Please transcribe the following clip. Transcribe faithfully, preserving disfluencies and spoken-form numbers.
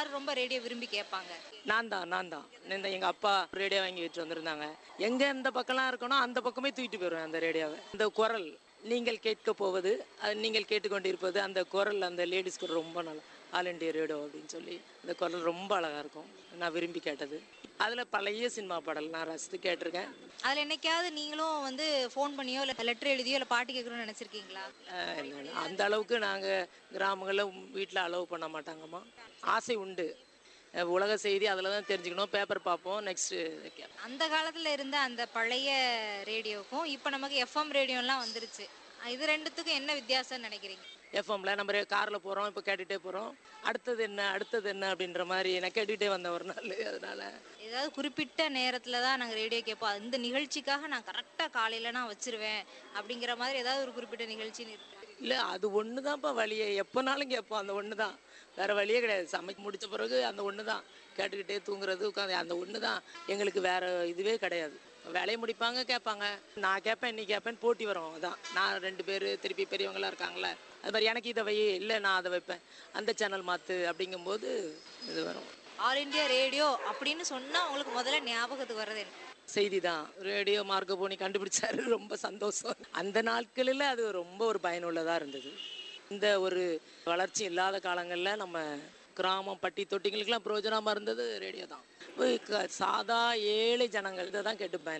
யார் ரொம்ப ரேடியோ விரும்பி கேட்பாங்க? நான் தான் நான் தான் இந்த எங்கள் அப்பா ரேடியோ வாங்கி வச்சு வந்திருந்தாங்க. எங்கே எந்த பக்கம்லாம் இருக்கணும் அந்த பக்கமே தூக்கிட்டு போயிடுவேன் அந்த ரேடியோவை. இந்த குரல் நீங்கள் கேட்க போவது, அது நீங்கள் கேட்டுக்கொண்டிருப்பது, அந்த குரல் அந்த லேடிஸ் குரல் ரொம்ப நல்லா, ஆல் இண்டியா ரேடியோ அப்படின்னு சொல்லி அந்த குரல் ரொம்ப அழகாக இருக்கும். நான் விரும்பி கேட்டது. அதில் பழைய சினிமா பாடல் நான் ரசித்து கேட்டிருக்கேன். அதில் என்னைக்காவது நீங்களும் வந்து ஃபோன் பண்ணியோ இல்லை லெட்டர் எழுதியோ இல்லை பாட்டு கேட்கணும்னு நினச்சிருக்கீங்களா? இல்லை, அந்த அளவுக்கு நாங்கள் கிராமங்களில் வீட்டில் அலோவ் பண்ண மாட்டாங்கம்மா. ஆசை உண்டு, உலக செய்தி அதில் தான் தெரிஞ்சுக்கணும், பேப்பர் பார்ப்போம். நெக்ஸ்ட்டு அந்த காலத்தில் இருந்த அந்த பழைய ரேடியோக்கும் இப்போ நமக்கு எஃப்எம் ரேடியோலாம் வந்துருச்சு. இது ரெண்டுத்துக்கும் என்ன வித்தியாசம்னு நினைக்கிறீங்க? எஃப்எம்ல நம்ம காரில் போகிறோம், இப்போ கேட்டுகிட்டே போகிறோம். அடுத்தது என்ன அடுத்தது என்ன அப்படின்ற மாதிரி நான் கேட்டுக்கிட்டே வந்தேன் ஒரு நாள். அதனால ஏதாவது குறிப்பிட்ட நேரத்தில் தான் நாங்கள் ரேடியோ கேட்போம், இந்த நிகழ்ச்சிக்காக நான் கரெக்டாக காலையில் நான் வச்சிருவேன் அப்படிங்கிற மாதிரி ஏதாவது ஒரு குறிப்பிட்ட நிகழ்ச்சின்னு இருக்கு? இல்லை, அது ஒன்று தான்ப்பா வழியே. எப்போனாலும் கேட்போம், அந்த ஒன்று தான், வேறு வழியே கிடையாது. சமைக்க முடித்த பிறகு அந்த ஒன்று தான், கேட்டுக்கிட்டே தூங்குறது உட்காந்து அந்த ஒன்று தான் எங்களுக்கு, வேறு இதுவே கிடையாது. வேலையை முடிப்பாங்க, கேட்பாங்க, நான் கேட்பேன் நீ கேட்பேன்னு போட்டி வரும். அதான் நான் ரெண்டு பேர் திருப்பி பெரியவங்களாம் இருக்காங்களே, அது மாதிரி எனக்கு இதை வை, இல்லை நான் அதை வைப்பேன், அந்த சேனல் மாற்று அப்படிங்கும்போது இது வரும். ஆல் இண்டியா ரேடியோ அப்படின்னு சொன்னால் உங்களுக்கு முதல்ல ஞாபகத்துக்கு வர்றது என்ன? செய்தி தான். ரேடியோ மார்க்கபோனி கண்டுபிடிச்சாரு, ரொம்ப சந்தோஷம். அந்த நாட்களில் அது ரொம்ப ஒரு பயனுள்ளதாக இருந்தது. இந்த ஒரு வளர்ச்சி இல்லாத காலங்களில் நம்ம கிராமம் பட்டி தொட்டிங்களுக்கெல்லாம் பிரயோஜனமாக இருந்தது ரேடியோ தான். சாதா ஏழை ஜனங்கள் இதை தான் கேட்டுப்பேன்.